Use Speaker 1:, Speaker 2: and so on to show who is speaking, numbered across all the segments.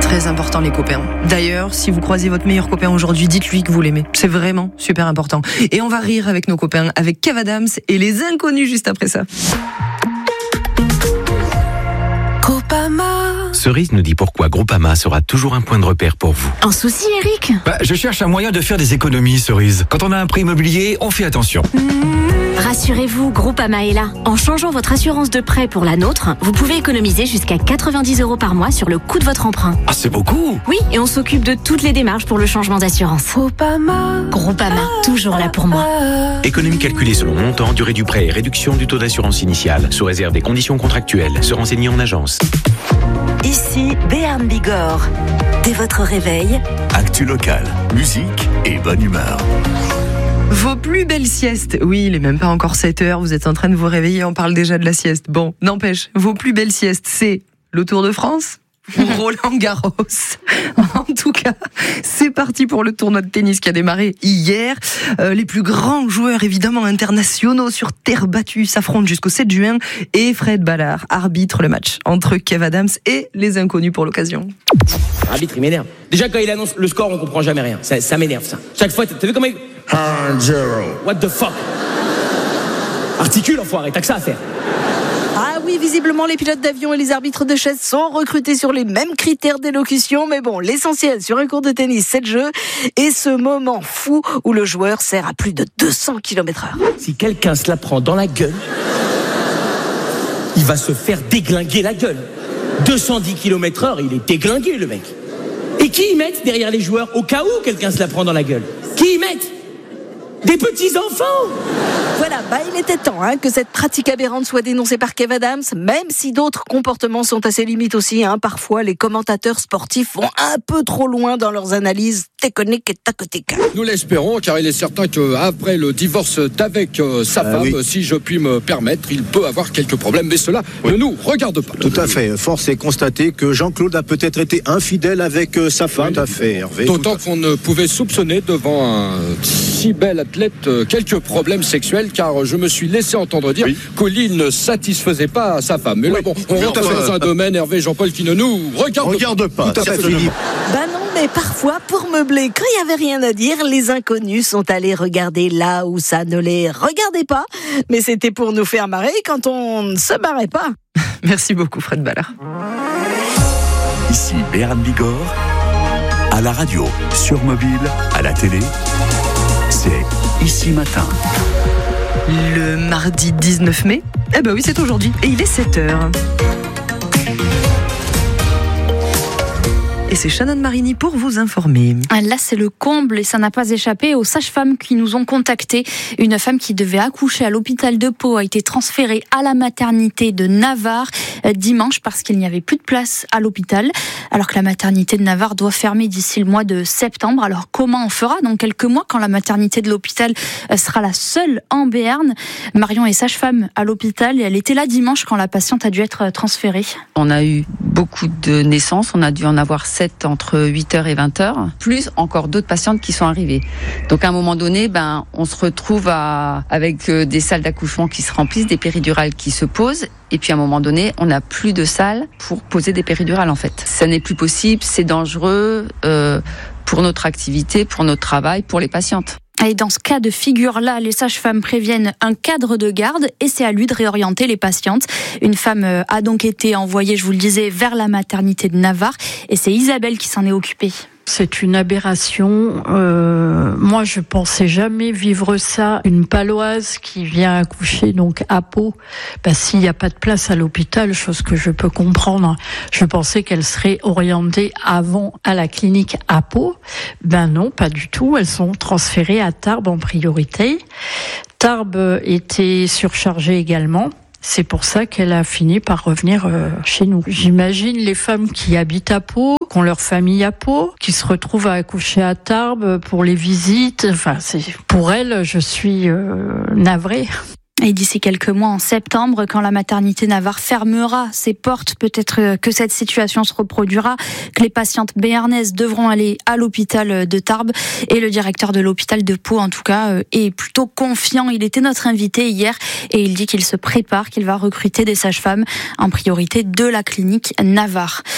Speaker 1: Très important les copains. D'ailleurs, si vous croisez votre meilleur copain aujourd'hui, dites-lui que vous l'aimez. C'est vraiment super important. Et on va rire avec nos copains, avec Kev Adams et les Inconnus juste après ça.
Speaker 2: Cerise nous dit pourquoi Groupama sera toujours un point de repère pour vous.
Speaker 3: Un souci, Eric ?
Speaker 4: Je cherche un moyen de faire des économies, Cerise. Quand on a un prêt immobilier, on fait attention.
Speaker 3: Rassurez-vous, Groupama est là. En changeant votre assurance de prêt pour la nôtre, vous pouvez économiser jusqu'à 90 € par mois sur le coût de votre emprunt.
Speaker 4: Ah, c'est beaucoup!
Speaker 3: Oui, et on s'occupe de toutes les démarches pour le changement d'assurance. Groupama, toujours là pour moi.
Speaker 2: Économie calculée selon montant, durée du prêt et réduction du taux d'assurance initiale, sous réserve des conditions contractuelles. Se renseigner en agence.
Speaker 5: Ici Béarn Bigorre. Dès votre réveil,
Speaker 6: actu local, musique et bonne humeur.
Speaker 1: Vos plus belles siestes. Oui, il est même pas encore 7h, vous êtes en train de vous réveiller, on parle déjà de la sieste. Bon, n'empêche, vos plus belles siestes, c'est le Tour de France ou Roland Garros. En tout cas, c'est parti pour le tournoi de tennis qui a démarré hier. Les plus grands joueurs, évidemment, internationaux sur terre battue s'affrontent jusqu'au 7 juin. Et Fred Ballard arbitre le match entre Kev Adams et les Inconnus pour l'occasion.
Speaker 7: L'arbitre, il m'énerve. Déjà, quand il annonce le score, on comprend jamais rien. Ça m'énerve, ça. Chaque fois, t'as vu comment il... 1-0. What the fuck? Articule, enfoiré, t'as que ça à faire.
Speaker 8: Ah oui, visiblement, les pilotes d'avion et les arbitres de chaise sont recrutés sur les mêmes critères d'élocution. Mais bon, l'essentiel sur un cours de tennis, c'est le jeu. Et ce moment fou où le joueur sert à plus de 200 km/h.
Speaker 7: Si quelqu'un se la prend dans la gueule, il va se faire déglinguer la gueule. 210 km/h, il est déglingué, le mec. Et qui y mettent derrière les joueurs au cas où quelqu'un se la prend dans la gueule? Qui y mettent? Des petits-enfants!
Speaker 8: Voilà, il était temps que cette pratique aberrante soit dénoncée par Kev Adams, même si d'autres comportements sont assez limites aussi. Parfois, les commentateurs sportifs vont un peu trop loin dans leurs analyses techniques et tactiques.
Speaker 9: Nous l'espérons, car il est certain qu'après le divorce d'avec sa femme, si je puis me permettre, il peut avoir quelques problèmes, mais cela ne nous regarde pas.
Speaker 10: Tout à fait. Force est constatée que Jean-Claude a peut-être été infidèle avec sa femme. Tout à fait, Hervé.
Speaker 9: D'autant qu'on ne pouvait soupçonner devant un si bel athlète quelques problèmes sexuels, car je me suis laissé entendre dire qu'il ne satisfaisait pas sa femme. Mais là, bon, on rentre dans un domaine, Hervé, Jean-Paul, qui ne nous regarde pas.
Speaker 10: Tout à fait, Philippe.
Speaker 8: Non, mais parfois, pour meubler, quand il n'y avait rien à dire, les Inconnus sont allés regarder là où ça ne les regardait pas. Mais c'était pour nous faire marrer quand on ne se marrait pas.
Speaker 1: Merci beaucoup, Fred Ballard.
Speaker 6: Ici Béarn Bigorre, à la radio, sur mobile, à la télé, c'est Ici Matin.
Speaker 1: Le mardi 19 mai, oui, c'est aujourd'hui, et il est 7h. Et c'est Shannon Marini pour vous informer.
Speaker 11: Là, c'est le comble et ça n'a pas échappé aux sages-femmes qui nous ont contactés. Une femme qui devait accoucher à l'hôpital de Pau a été transférée à la maternité de Navarre dimanche parce qu'il n'y avait plus de place à l'hôpital. Alors que la maternité de Navarre doit fermer d'ici le mois de septembre. Alors comment on fera dans quelques mois quand la maternité de l'hôpital sera la seule en Béarn? Marion est sage-femme à l'hôpital et elle était là dimanche quand la patiente a dû être transférée.
Speaker 12: On a eu beaucoup de naissances, on a dû en avoir 7 entre 8h et 20h, plus encore d'autres patientes qui sont arrivées. Donc à un moment donné, on se retrouve avec des salles d'accouchement qui se remplissent, des péridurales qui se posent, et puis à un moment donné, on n'a plus de salles pour poser des péridurales en fait. Ça n'est plus possible, c'est dangereux pour notre activité, pour notre travail, pour les patientes.
Speaker 11: Et dans ce cas de figure-là, les sages-femmes préviennent un cadre de garde et c'est à lui de réorienter les patientes. Une femme a donc été envoyée, je vous le disais, vers la maternité de Navarre et c'est Isabelle qui s'en est occupée.
Speaker 13: C'est une aberration. Moi, je pensais jamais vivre ça. Une paloise qui vient accoucher donc à Pau, s'il n'y a pas de place à l'hôpital, chose que je peux comprendre, je pensais qu'elle serait orientée avant à la clinique à Pau. Non, pas du tout. Elles sont transférées à Tarbes en priorité. Tarbes était surchargée également. C'est pour ça qu'elle a fini par revenir chez nous. J'imagine les femmes qui habitent à Pau, qui ont leur famille à Pau, qui se retrouvent à accoucher à Tarbes pour les visites. Pour elles, je suis navrée.
Speaker 11: Et d'ici quelques mois, en septembre, quand la maternité Navarre fermera ses portes, peut-être que cette situation se reproduira, que les patientes béarnaises devront aller à l'hôpital de Tarbes. Et le directeur de l'hôpital de Pau, en tout cas, est plutôt confiant. Il était notre invité hier et il dit qu'il se prépare, qu'il va recruter des sages-femmes en priorité de la clinique Navarre.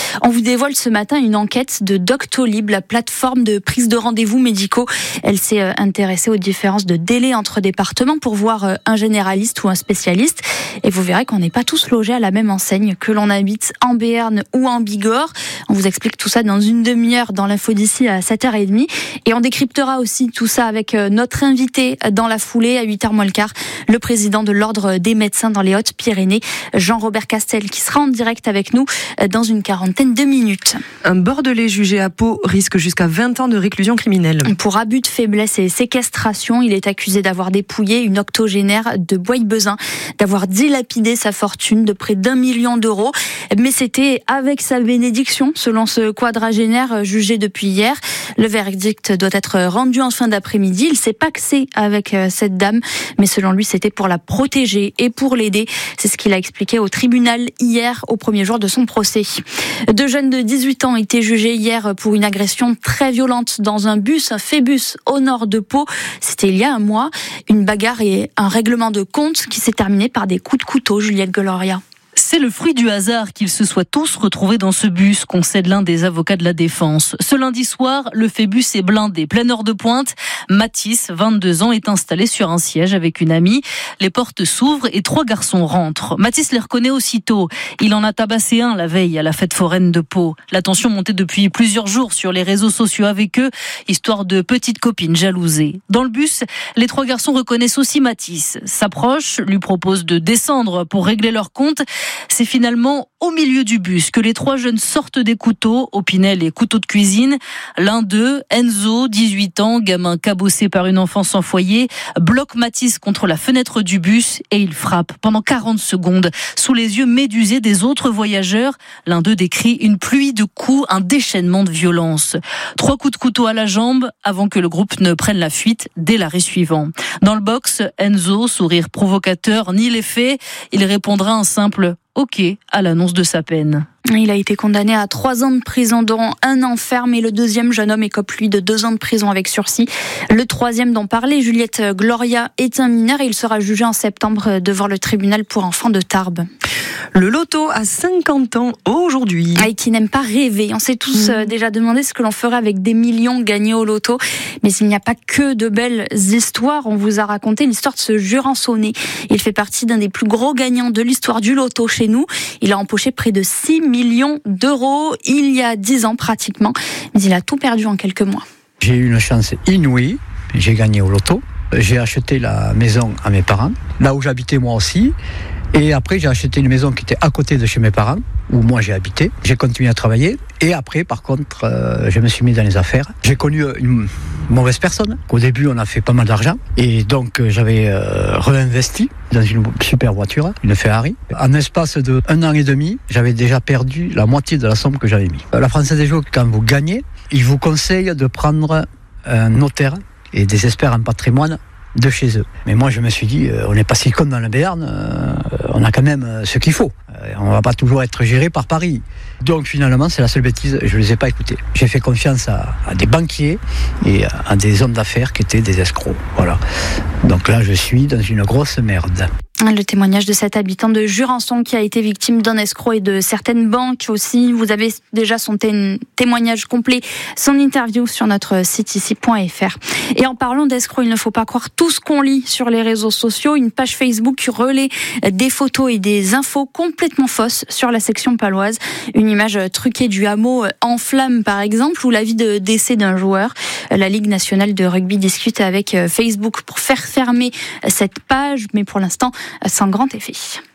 Speaker 11: On vous dévoile ce matin une enquête de Doctolib, la plateforme de prise de rendez-vous médicaux. Elle s'est intéressée aux différences de délai entre départements pour voir un généraliste ou un spécialiste. Et vous verrez qu'on n'est pas tous logés à la même enseigne, que l'on habite en Béarn ou en Bigorre. On vous explique tout ça dans une demi-heure dans l'info d'ici à 7h30. Et on décryptera aussi tout ça avec notre invité dans la foulée à 8h moins le quart, le président de l'Ordre des médecins dans les Hautes-Pyrénées, Jean-Robert Castel, qui sera en direct avec nous dans une quarantaine de minutes.
Speaker 1: Un Bordelais jugé à Pau risque jusqu'à 20 ans de réclusion criminelle.
Speaker 11: Pour abus de faiblesse et séquestration, il est accusé d'avoir dépouillé une octogénaire de Bois-Bezin, d'avoir dilapidé sa fortune de près d'1 million d'euros. Mais c'était avec sa bénédiction, selon ce quadragénaire jugé depuis hier. Le verdict doit être rendu en fin d'après-midi. Il s'est pacsé avec cette dame, mais selon lui, c'était pour la protéger et pour l'aider. C'est ce qu'il a expliqué au tribunal hier, au premier jour de son procès. 2 jeunes de 18 ans étaient jugés hier pour une agression très violente dans un bus, un Phébus, au nord de Pau. C'était il y a un mois. Une bagarre et un règlement de compte qui s'est terminé par des coups de couteau, Juliette Gloria.
Speaker 14: C'est le fruit du hasard qu'ils se soient tous retrouvés dans ce bus, concède l'un des avocats de la défense. Ce lundi soir, le Phébus est blindé. Pleine heure de pointe, Mathis, 22 ans, est installé sur un siège avec une amie. Les portes s'ouvrent et 3 garçons rentrent. Mathis les reconnaît aussitôt. Il en a tabassé un la veille à la fête foraine de Pau. La tension montait depuis plusieurs jours sur les réseaux sociaux avec eux, histoire de petites copines jalousées. Dans le bus, les 3 garçons reconnaissent aussi Mathis. S'approchent, lui proposent de descendre pour régler leur compte. C'est finalement au milieu du bus que les 3 jeunes sortent des couteaux, opinel et couteaux de cuisine. L'un d'eux, Enzo, 18 ans, gamin cabossé par une enfant sans foyer, bloque Mathis contre la fenêtre du bus et il frappe pendant 40 secondes sous les yeux médusés des autres voyageurs. L'un d'eux décrit une pluie de coups, un déchaînement de violence. 3 coups de couteau à la jambe avant que le groupe ne prenne la fuite dès l'arrêt suivant. Dans le box, Enzo, sourire provocateur, nie les faits. Il répondra un simple OK à l'annonce de sa peine.
Speaker 11: Il a été condamné à 3 ans de prison, dont 1 an ferme, et le deuxième jeune homme écope, lui, de 2 ans de prison avec sursis. Le troisième dont parlait Juliette Gloria est un mineur et il sera jugé en septembre devant le tribunal pour enfants de Tarbes.
Speaker 1: Le loto a 50 ans aujourd'hui.
Speaker 11: Et qui n'aime pas rêver. On s'est tous déjà demandé ce que l'on ferait avec des millions gagnés au loto. Mais il n'y a pas que de belles histoires. On vous a raconté l'histoire de ce Jurançonnais. Il fait partie d'un des plus gros gagnants de l'histoire du loto chez nous. Il a empoché près de 6 millions d'euros il y a 10 ans pratiquement. Mais il a tout perdu en quelques mois.
Speaker 15: J'ai eu une chance inouïe. J'ai gagné au loto. J'ai acheté la maison à mes parents, là où j'habitais moi aussi. Et après, j'ai acheté une maison qui était à côté de chez mes parents, où moi j'ai habité. J'ai continué à travailler. Et après, par contre, je me suis mis dans les affaires. J'ai connu une mauvaise personne. Au début, on a fait pas mal d'argent. Et donc, j'avais réinvesti dans une super voiture, une Ferrari. En espace de 1 an et demi, j'avais déjà perdu la moitié de la somme que j'avais mis. La Française des Jeux, quand vous gagnez, il vous conseille de prendre un notaire et des experts en patrimoine de chez eux. Mais moi, je me suis dit, on n'est pas si con dans le Béarn, on a quand même ce qu'il faut. On va pas toujours être géré par Paris. Donc finalement, c'est la seule bêtise, je les ai pas écoutés. J'ai fait confiance à des banquiers et à des hommes d'affaires qui étaient des escrocs. Voilà. Donc là, je suis dans une grosse merde.
Speaker 11: Le témoignage de cet habitant de Jurançon qui a été victime d'un escroc et de certaines banques aussi. Vous avez déjà son témoignage complet, son interview sur notre site ici.fr. Et en parlant d'escroc, il ne faut pas croire tout ce qu'on lit sur les réseaux sociaux. Une page Facebook relaie des photos et des infos complètement fausses sur la section paloise. Une image truquée du hameau en flammes par exemple, ou l'avis de décès d'un joueur. La Ligue nationale de rugby discute avec Facebook pour faire fermer cette page, mais pour l'instant, sans grand effet.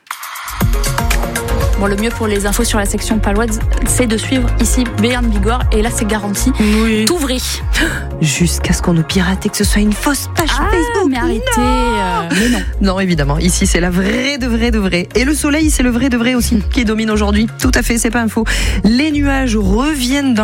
Speaker 11: Bon, le mieux pour les infos sur la section paloise, c'est de suivre ici Béarn Bigorre, et là c'est garanti.
Speaker 1: Oui.
Speaker 11: Tout vrai.
Speaker 1: Jusqu'à ce qu'on nous pirate et que ce soit une fausse page Facebook.
Speaker 11: Mais arrêtez. Mais non.
Speaker 1: Non, évidemment. Ici, c'est la vraie de vraie de vraie. Et le soleil, c'est le vrai de vrai aussi qui domine aujourd'hui. Tout à fait, c'est pas un faux. Les nuages reviennent dans